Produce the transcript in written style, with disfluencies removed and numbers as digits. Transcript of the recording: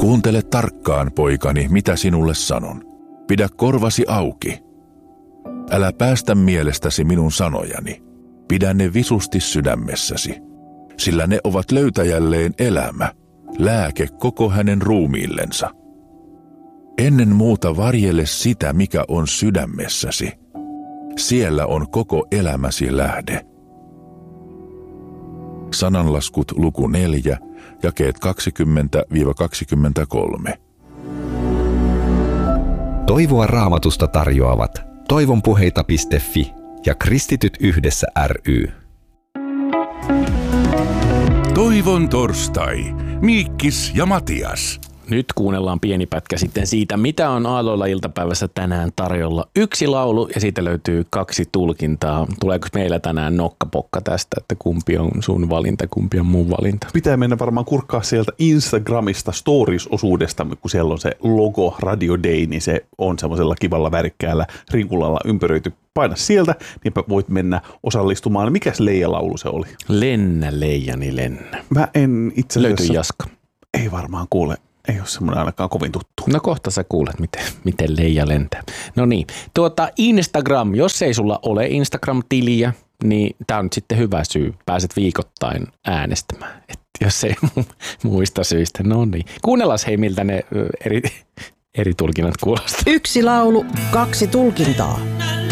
Kuuntele tarkkaan, poikani, mitä sinulle sanon. Pidä korvasi auki. Älä päästä mielestäsi minun sanojani. Pidä ne visusti sydämessäsi, sillä ne ovat löytäjälleen elämä, lääke koko hänen ruumiillensa. Ennen muuta varjele sitä, mikä on sydämessäsi. Siellä on koko elämäsi lähde. Sananlaskut luku 4, jakeet 20-23. Toivoa Raamatusta tarjoavat toivonpuheita.fi ja Kristityt yhdessä ry. Toivon torstai. Miikkis ja Matias. Nyt kuunnellaan pieni pätkä sitten siitä, mitä on Aalloilla iltapäivässä tänään tarjolla. 1 laulu ja siitä löytyy 2 tulkintaa. Tuleeko meillä tänään nokkapokka tästä, että kumpi on sun valinta, kumpi on mun valinta? Pitää mennä varmaan kurkkaa sieltä Instagramista Stories-osuudesta, kun siellä on se logo Radio Day, niin se on semmoisella kivalla värikkäällä rinkulalla ympäröity. Paina sieltä, niin voit mennä osallistumaan. Mikäs Leija-laulu se oli? Lennä, leijani, lennä. Mä en itse asiassa... Löytyy Jaska. Ei varmaan kuule. Ei ole semmoinen ainakaan kovin tuttu. No kohta sä kuulet, miten Leija lentää. No niin, Instagram, jos ei sulla ole Instagram-tiliä, niin tää on nyt sitten hyvä syy. Pääset viikoittain äänestämään, jos ei muista syistä. No niin, kuunnellaan hei miltä ne eri tulkinnat kuulostaa. 1 laulu, 2 tulkintaa.